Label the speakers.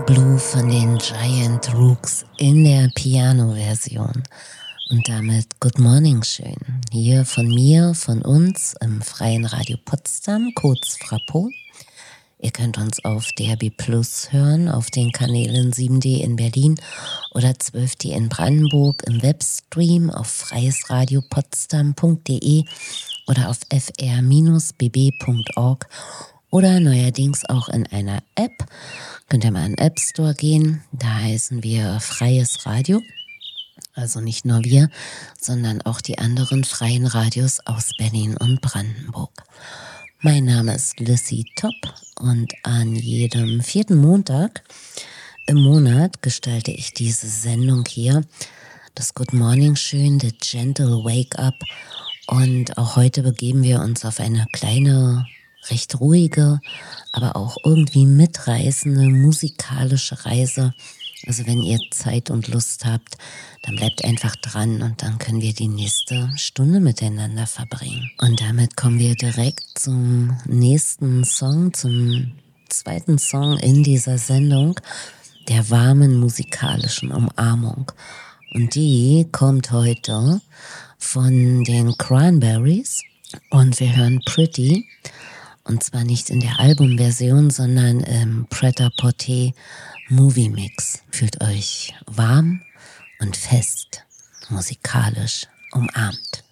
Speaker 1: Blue von den Giant Rooks in der Piano-Version. Und damit Good Morning schön. Hier von mir, von uns im Freien Radio Potsdam, kurz Frappo. Ihr könnt uns auf DRB Plus hören, auf den Kanälen 7D in Berlin oder 12D in Brandenburg, im Webstream auf freiesradiopotsdam.de oder auf fr-bb.org oder neuerdings auch in einer App. Könnt ihr mal in den App Store gehen, da heißen wir Freies Radio. Also nicht nur wir, sondern auch die anderen freien Radios aus Berlin und Brandenburg. Mein Name ist Lissy Top und an jedem 4. Montag im Monat gestalte ich diese Sendung hier, das Good Morning schön, the Gentle Wake Up. Und auch heute begeben wir uns auf eine kleine, recht ruhige, aber auch irgendwie mitreißende musikalische Reise. Also wenn ihr Zeit und Lust habt, dann bleibt einfach dran und dann können wir die nächste Stunde miteinander verbringen. Und damit kommen wir direkt zum nächsten Song, zum zweiten Song in dieser Sendung, der warmen musikalischen Umarmung. Und die kommt heute von den Cranberries und wir hören Pretty. Und zwar nicht in der Albumversion, sondern im Pret-à-Porter Movie Mix. Fühlt euch warm und fest, musikalisch umarmt.